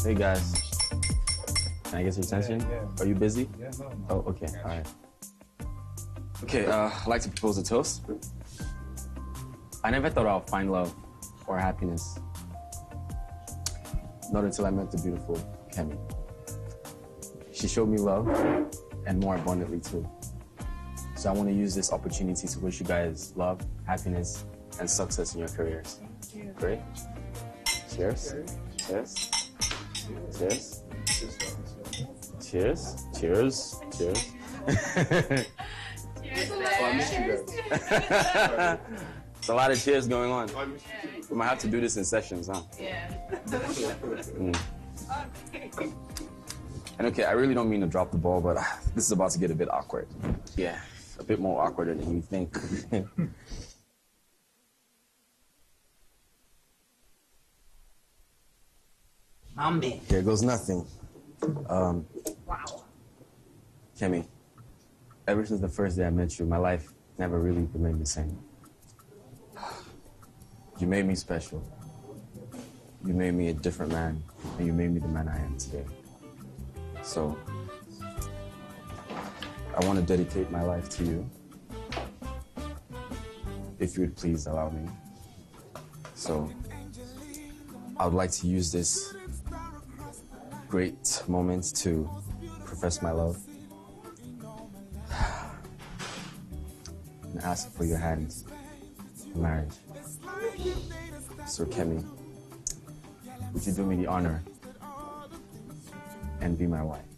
Hey guys, can I get your attention? Yeah. Are you busy? Yeah, no. Oh, okay, all right. Okay, I'd like to propose a toast. I never thought I'd find love or happiness. Not until I met the beautiful Kemi. She showed me love, and more abundantly too. So I want to use this opportunity to wish you guys love, happiness, and success in your careers. Great. Cheers. Cheers. Cheers. Cheers. Cheers. Cheers. It's a lot of cheers going on. We might have to do this in sessions, huh? Yeah. And okay, I really don't mean to drop the ball, but this is about to get a bit awkward. Yeah, a bit more awkward than you think. Mommy. Here goes nothing. Wow. Kemi, ever since the first day I met you, my life never really remained the same. You made me special. You made me a different man, and you made me the man I am today. So, I want to dedicate my life to you. If you would please allow me. So, I would like to use this great moment to profess my love and ask for your hand in marriage. So, Kemi, would you do me the honor and be my wife?